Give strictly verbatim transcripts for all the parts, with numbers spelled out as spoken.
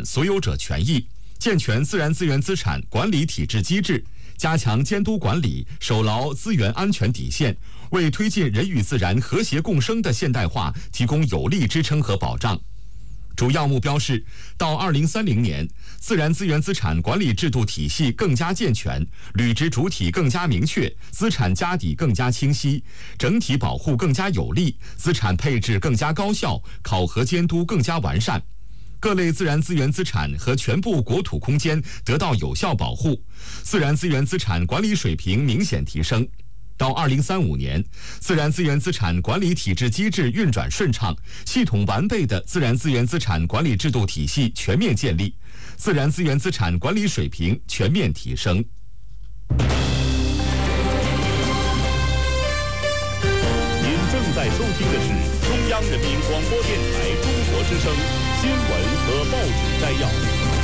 所有者权益，健全自然资源资产管理体制机制，加强监督管理，守牢资源安全底线，为推进人与自然和谐共生的现代化提供有力支撑和保障。主要目标是，到二零三零年，自然资源资产管理制度体系更加健全，履职主体更加明确，资产家底更加清晰，整体保护更加有力，资产配置更加高效，考核监督更加完善。各类自然资源资产和全部国土空间得到有效保护，自然资源资产管理水平明显提升。到二零三五年，自然资源资产管理体制机制运转顺畅，系统完备的自然资源资产管理制度体系全面建立，自然资源资产管理水平全面提升。 您正在收听的是中央人民广播电台中国之声新闻和报纸摘要。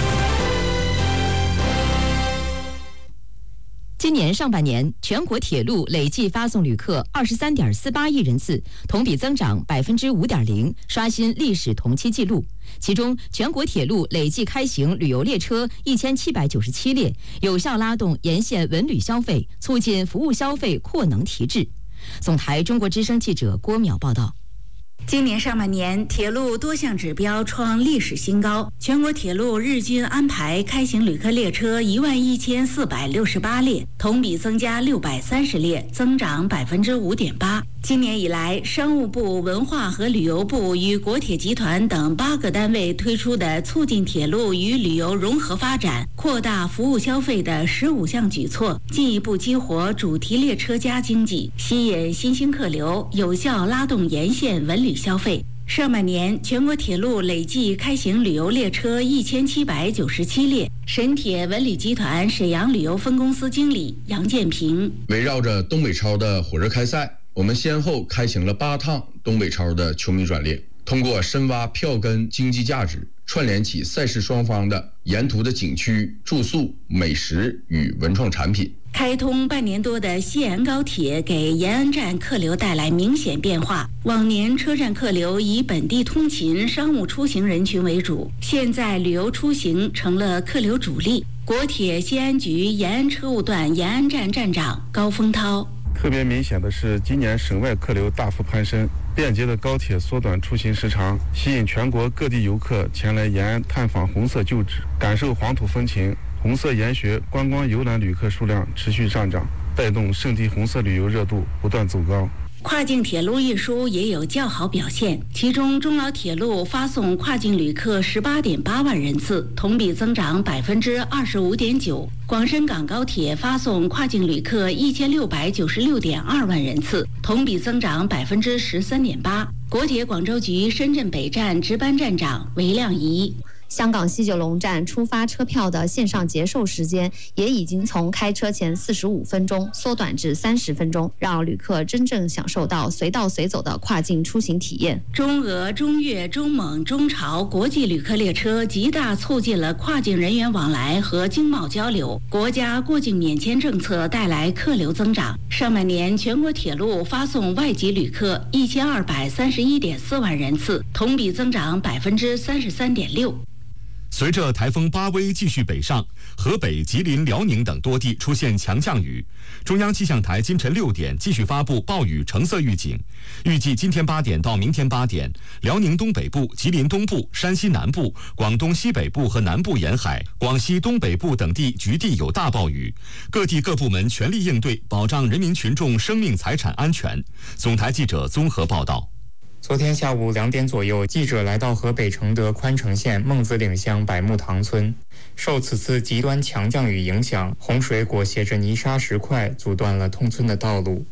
今年上半年，全国铁路累计发送旅客二十三点四八亿人次，同比增长百分之五点零，刷新历史同期纪录。其中，全国铁路累计开行旅游列车一千七百九十七列，有效拉动沿线文旅消费，促进服务消费扩能提质。总台中国之声记者郭淼报道。 今年上半年，铁路多项指标创历史新高。全国铁路日均安排开行旅客列车一万一千四百六十八列，同比增加六百三十列，增长百分之五点八。今年以来，商务部、文化和旅游部与国铁集团等八个单位推出的促进铁路与旅游融合发展、扩大服务消费的十五项举措，进一步激活主题列车加经济，吸引新兴客流，有效拉动沿线文旅消费。上半年，全国铁路累计开行旅游列车一千七百九十七列。沈铁文旅集团沈阳旅游分公司经理杨建平： 围绕着东北超的火热开赛，我们先后开行了八趟东北超的球迷专列，通过深挖票根经济价值，串联起赛事双方的沿途的景区、住宿、美食与文创产品。 开通半年多的西延高铁给延安站客流带来明显变化。往年车站客流以本地通勤、商务出行人群为主，现在旅游出行成了客流主力。国铁西安局延安车务段延安站站长高峰涛： 特别明显的是，今年省外客流大幅攀升，便捷的高铁缩短出行时长，吸引全国各地游客前来延安探访红色旧址，感受黄土风情。红色研学观光游览旅客数量持续上涨，带动圣地红色旅游热度不断走高。 跨境铁路运输也有较好表现，其中中老铁路发送跨境旅客十八点八万人次，同比增长百分之二十五点九。广深港高铁发送跨境旅客一千六百九十六点二万人次，同比增长百分之十三点八。国铁广州局深圳北站值班站长韦亮仪： 香港西九龙站出发车票的线上结售时间也已经从开车前四十五分钟缩短至三十分钟，让旅客真正享受到随到随走的跨境出行体验。 中俄、中越、中蒙、中朝国际旅客列车极大促进了跨境人员往来和经贸交流，国家过境免签政策带来客流增长。上半年，全国铁路发送外籍旅客一千二百三十一点四万人次，同比增长百分之三十三点六。 随着台风巴威继续北上，河北、吉林、辽宁等多地出现强降雨。中央气象台今晨六点继续发布暴雨橙色预警，预计今天八点到明天八点，辽宁东北部、吉林东部、山西南部、广东西北部和南部沿海、广西东北部等地局地有大暴雨，各地各部门全力应对，保障人民群众生命财产安全。总台记者综合报道。 昨天下午两点左右，记者来到河北承德宽城县孟子岭乡百木塘村。受此次极端强降雨影响，洪水裹挟着泥沙石块，阻断了通村的道路。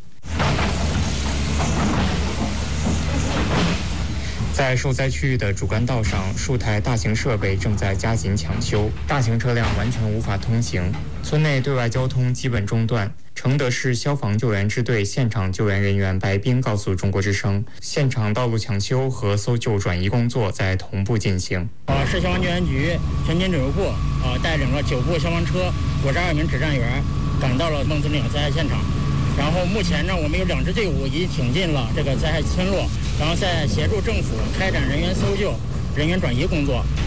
在受灾区域的主干道上，数台大型设备正在加紧抢修，大型车辆完全无法通行，村内对外交通基本中断。承德市消防救援支队现场救援人员白斌告诉中国之声，现场道路抢修和搜救转移工作在同步进行。 啊，市消防救援局全勤指挥部啊带领了九部消防车、五十二名指战员赶到了孟子岭灾害现场。然后目前呢，我们有两支队伍已经挺进了这个灾害村落，然后在协助政府开展人员搜救、人员转移工作。